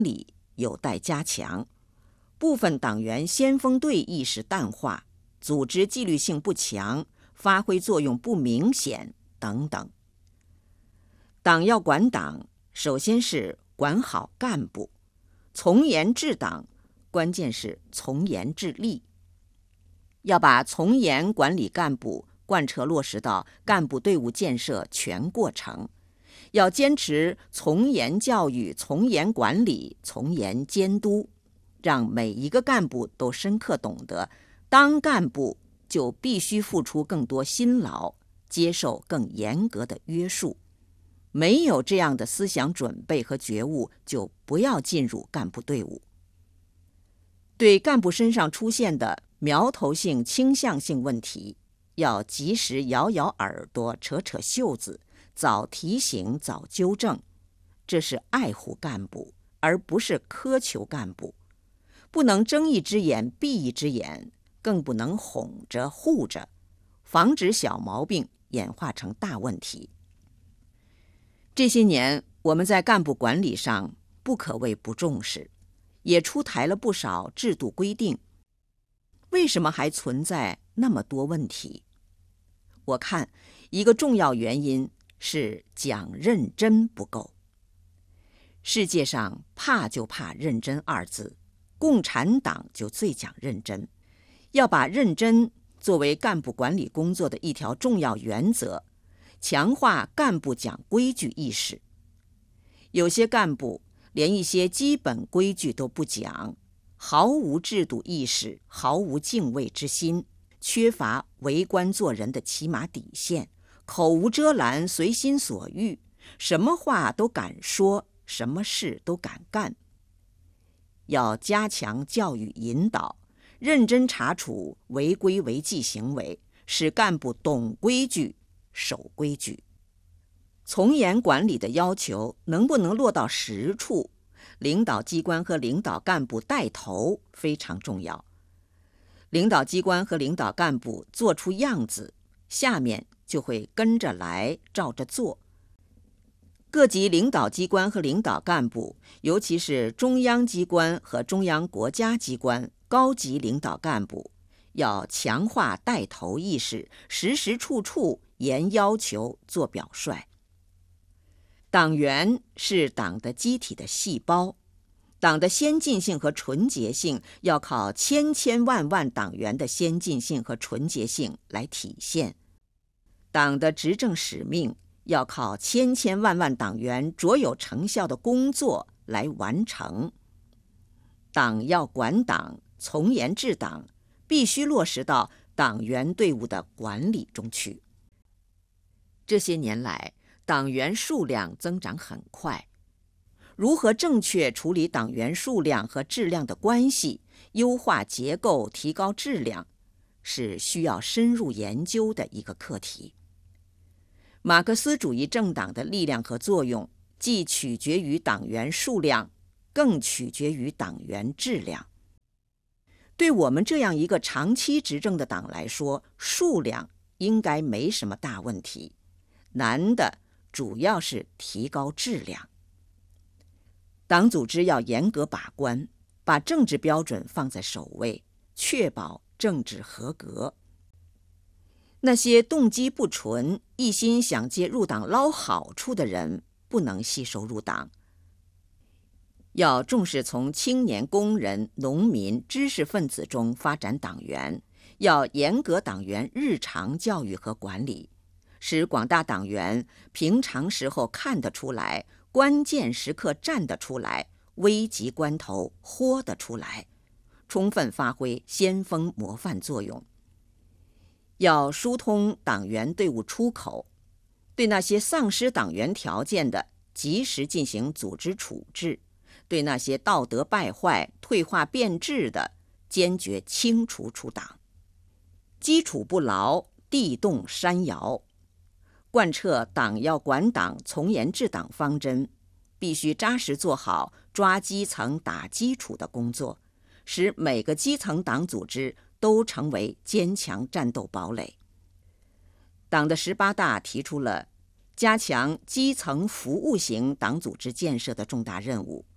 理有待加强，部分党员先锋队意识淡化，组织纪律性不强，发挥作用不明显等等。党要管党，首先是管好干部，从严治党，关键是从严治吏。要把从严管理干部贯彻落实到干部队伍建设全过程，要坚持从严教育、从严管理、从严监督，让每一个干部都深刻懂得，当干部就必须付出更多辛劳，接受更严格的约束。没有这样的思想准备和觉悟，就不要进入干部队伍。对干部身上出现的苗头性、倾向性问题，要及时摇摇耳朵、扯扯袖子，早提醒、早纠正。这是爱护干部，而不是苛求干部。不能睁一只眼闭一只眼，更不能哄着护着，防止小毛病演化成大问题。这些年，我们在干部管理上不可谓不重视，也出台了不少制度规定。为什么还存在那么多问题？我看一个重要原因是讲认真不够。世界上怕就怕认真二字，共产党就最讲认真。要把认真作为干部管理工作的一条重要原则，强化干部讲规矩意识。有些干部连一些基本规矩都不讲，毫无制度意识，毫无敬畏之心，缺乏为官做人的起码底线，口无遮拦，随心所欲，什么话都敢说，什么事都敢干。要加强教育引导，认真查处违规违纪行为，使干部懂规矩、守规矩。从严管理的要求能不能落到实处，领导机关和领导干部带头非常重要。领导机关和领导干部做出样子，下面就会跟着来，照着做。各级领导机关和领导干部，尤其是中央机关和中央国家机关高级领导干部，要强化带头意识，时时处处严要求，做表率。党员是党的机体的细胞，党的先进性和纯洁性要靠千千万万党员的先进性和纯洁性来体现。党的执政使命要靠千千万万党员卓有成效的工作来完成。党要管党，从严治党，必须落实到党员队伍的管理中去。这些年来，党员数量增长很快，如何正确处理党员数量和质量的关系，优化结构，提高质量，是需要深入研究的一个课题。马克思主义政党的力量和作用，既取决于党员数量，更取决于党员质量。对我们这样一个长期执政的党来说，数量应该没什么大问题，难的主要是提高质量。党组织要严格把关，把政治标准放在首位，确保政治合格。那些动机不纯、一心想借入党捞好处的人，不能吸收入党。要重视从青年、工人、农民、知识分子中发展党员，要严格党员日常教育和管理，使广大党员平常时候看得出来，关键时刻站得出来，危急关头豁得出来，充分发挥先锋模范作用。要疏通党员队伍出口，对那些丧失党员条件的，及时进行组织处置；对那些道德败坏、退化变质的，坚决清除出党。基础不牢，地动山摇。贯彻党要管党、从严治党方针，必须扎实做好抓基层、打基础的工作，使每个基层党组织都成为坚强战斗堡垒。党的18大提出了加强基层服务型党组织建设的重大任务，